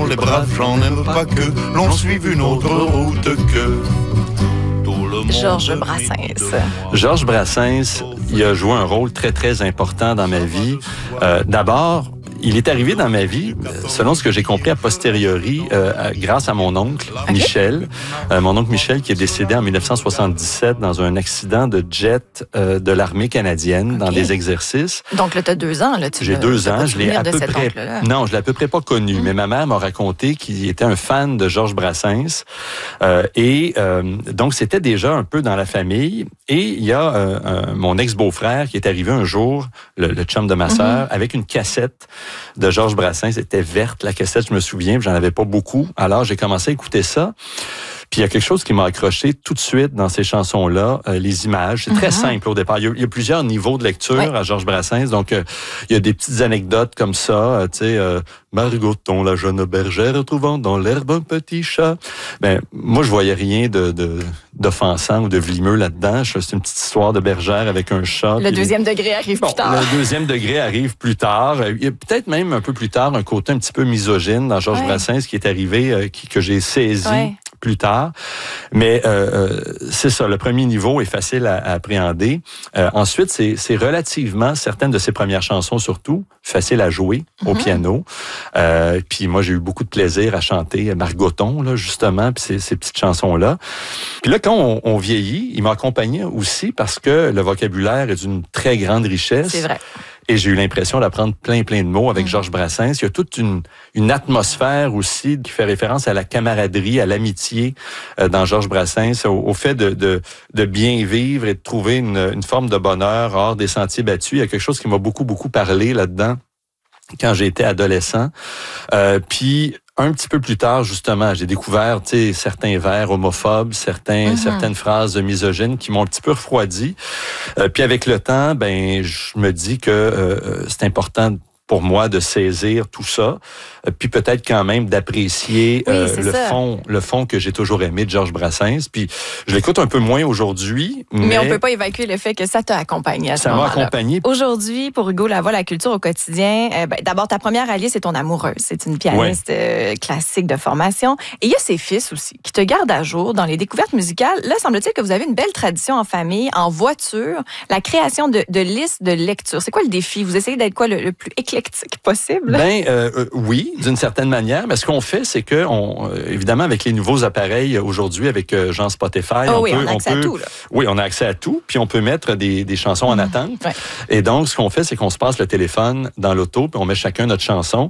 les braves gens n'aiment pas que l'on suive une autre route que... Georges Brassens. Georges Brassens, il a joué un rôle très, très important dans ma vie. D'abord, il est arrivé dans ma vie, selon ce que j'ai compris a posteriori, grâce à mon oncle, Michel. Mon oncle Michel qui est décédé en 1977 dans un accident de jet de l'armée canadienne dans des exercices. Donc là, tu as 2 ans. J'ai 2 ans. Je l'ai à peu près... Non, je l'ai à peu près pas connu. Mais ma mère m'a raconté qu'il était un fan de Georges Brassens. Donc, c'était déjà un peu dans la famille. Et il y a mon ex-beau-frère qui est arrivé un jour, le chum de ma sœur, avec une cassette de Georges Brassens. C'était verte, la cassette, je me souviens, puis j'en avais pas beaucoup. Alors, j'ai commencé à écouter ça. Puis il y a quelque chose qui m'a accroché tout de suite dans ces chansons-là, les images. C'est très simple au départ. Il y a plusieurs niveaux de lecture à Georges Brassens. Donc, il y a des petites anecdotes comme ça. Tu sais, Margoton, la jeune bergère, trouvant dans l'herbe un petit chat. Ben, moi, je voyais rien d'offensant ou de vlimeux là-dedans. C'est une petite histoire de bergère avec un chat. Le deuxième degré arrive plus tard. Le deuxième degré arrive plus tard. Il y a peut-être même un peu plus tard un côté un petit peu misogyne dans Georges Brassens qui est arrivé, que j'ai saisi plus tard. Mais c'est ça, le premier niveau est facile à appréhender. Ensuite, c'est relativement, certaines de ses premières chansons surtout, facile à jouer au piano. Puis moi, j'ai eu beaucoup de plaisir à chanter Margoton, là, justement, puis ces petites chansons-là. Puis là, quand on vieillit, il m'a accompagné aussi parce que le vocabulaire est d'une très grande richesse. C'est vrai. Et j'ai eu l'impression d'apprendre plein de mots avec Georges Brassens. Il y a toute une atmosphère aussi qui fait référence à la camaraderie, à l'amitié dans Georges Brassens, au fait de bien vivre et de trouver une forme de bonheur hors des sentiers battus. Il y a quelque chose qui m'a beaucoup parlé là-dedans quand j'étais adolescent. Puis un petit peu plus tard, justement, j'ai découvert certains vers homophobes, certaines phrases misogynes qui m'ont un petit peu refroidi. Puis avec le temps, ben je me dis que c'est important pour moi de saisir tout ça, puis peut-être quand même d'apprécier le fond que j'ai toujours aimé de Georges Brassens. Puis je l'écoute un peu moins aujourd'hui, mais on peut pas évacuer le fait que ça t'a accompagné à ce moment-là. Ça m'a accompagné. Aujourd'hui, pour Hugo Lavoie, la culture au quotidien, d'abord, ta première alliée, c'est ton amoureuse. C'est une pianiste classique de formation. Et il y a ses fils aussi, qui te gardent à jour dans les découvertes musicales. Là, semble-t-il que vous avez une belle tradition en famille, en voiture, la création de listes de lecture. C'est quoi le défi? Vous essayez d'être quoi le plus éclectique possible? Oui, d'une certaine manière. Mais ce qu'on fait, c'est que, évidemment, avec les nouveaux appareils aujourd'hui, avec Jean Spotify, on a accès à tout. Là. Oui, on a accès à tout. Puis on peut mettre des chansons en attente. Ouais. Et donc, ce qu'on fait, c'est qu'on se passe le téléphone dans l'auto, puis on met chacun notre chanson.